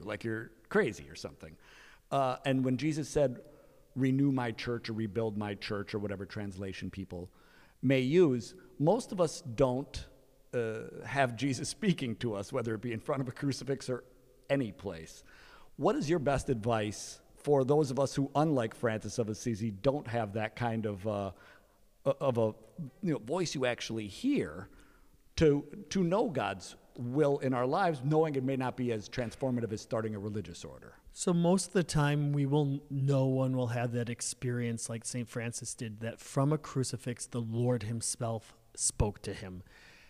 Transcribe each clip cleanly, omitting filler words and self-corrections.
like you're crazy or something. And when Jesus said, renew my church or rebuild my church or whatever translation people may use, most of us don't have Jesus speaking to us, whether it be in front of a crucifix or any place. What is your best advice for those of us who, unlike Francis of Assisi, don't have that kind of a voice you actually hear to know God's will in our lives, knowing it may not be as transformative as starting a religious order? So most of the time no one will have that experience like St. Francis did, that from a crucifix, the Lord himself spoke to him.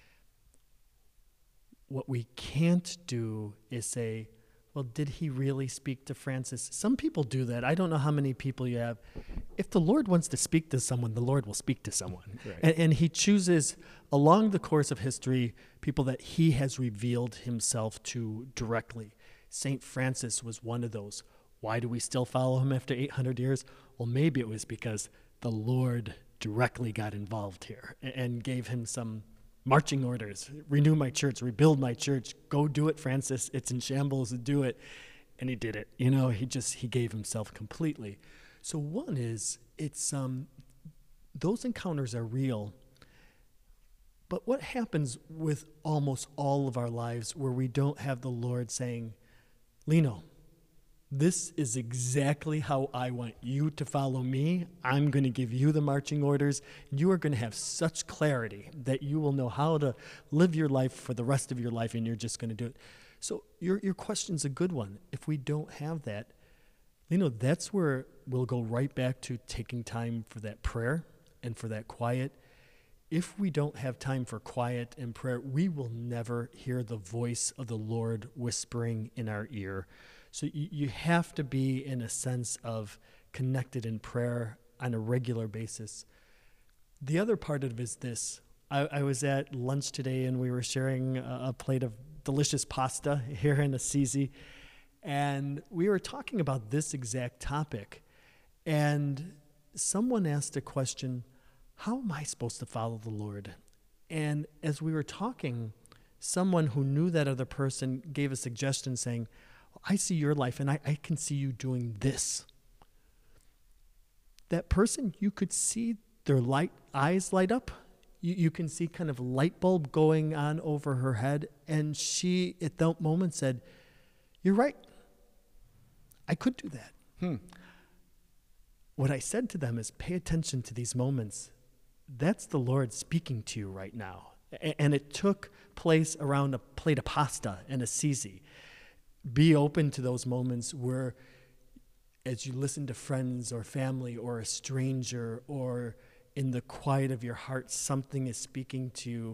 What we can't do is say, well, did he really speak to Francis? Some people do that. I don't know how many people you have. If the Lord wants to speak to someone, the Lord will speak to someone. Right. And he chooses, along the course of history, people that he has revealed himself to directly. St. Francis was one of those. Why do we still follow him after 800 years? Well, maybe it was because the Lord directly got involved here and gave him some marching orders. Renew my church, rebuild my church. Go do it, Francis. It's in shambles. Do it. And he did it. He gave himself completely. So one is, it's those encounters are real. But what happens with almost all of our lives where we don't have the Lord saying, Lino, this is exactly how I want you to follow me. I'm going to give you the marching orders. You are going to have such clarity that you will know how to live your life for the rest of your life, and you're just going to do it. So your question's a good one. If we don't have that, that's where we'll go right back to taking time for that prayer and for that quiet. If we don't have time for quiet and prayer, we will never hear the voice of the Lord whispering in our ear. So you have to be in a sense of connected in prayer on a regular basis. The other part of it is this. I was at lunch today and we were sharing a plate of delicious pasta here in Assisi. And we were talking about this exact topic. And someone asked a question, how am I supposed to follow the Lord? And as we were talking, someone who knew that other person gave a suggestion saying, I see your life and I can see you doing this. That person, you could see their eyes light up. You can see kind of a light bulb going on over her head. And she, at that moment, said, you're right. I could do that. What I said to them is, pay attention to these moments. That's the Lord speaking to you right now. And it took place around a plate of pasta in Assisi. Be open to those moments where, as you listen to friends or family or a stranger, or in the quiet of your heart, something is speaking to you,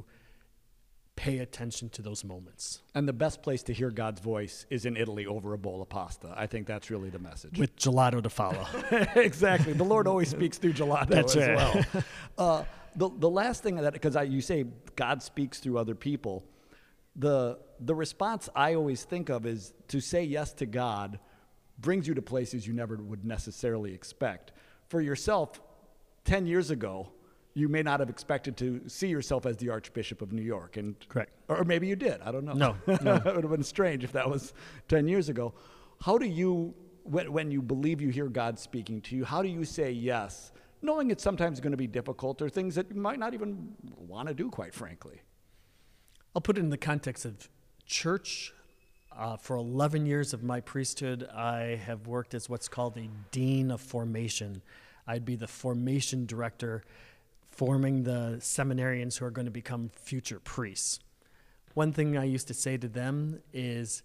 pay attention to those moments. And the best place to hear God's voice is in Italy over a bowl of pasta. I think that's really the message. With gelato to follow. Exactly. The Lord always speaks through gelato That's as right. well. The last thing that, because you say God speaks through other people, the response I always think of is to say yes to God brings you to places you never would necessarily expect. For yourself, 10 years ago, you may not have expected to see yourself as the Archbishop of New York. And Correct. Or maybe you did. I don't know. No. It would have been strange if that was 10 years ago. How do you, when you believe you hear God speaking to you, how do you say yes, knowing it's sometimes going to be difficult or things that you might not even want to do, quite frankly? I'll put it in the context of church. For 11 years of my priesthood, I have worked as what's called a dean of formation. I'd be the formation director, forming the seminarians who are going to become future priests. One thing I used to say to them is,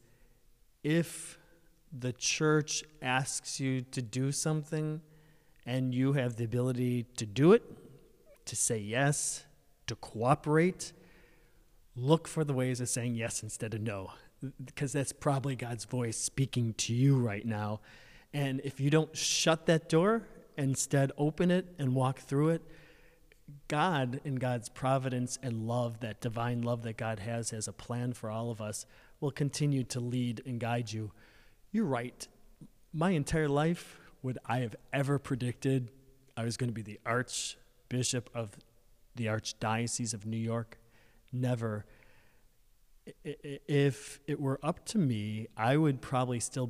if the church asks you to do something and you have the ability to do it, to say yes, to cooperate, look for the ways of saying yes instead of no, because that's probably God's voice speaking to you right now. And if you don't shut that door, instead open it and walk through it, God, in God's providence and love, that divine love that God has a plan for all of us, will continue to lead and guide you. You're right. My entire life, would I have ever predicted I was going to be the Archbishop of the Archdiocese of New York? Never. If it were up to me, I would probably still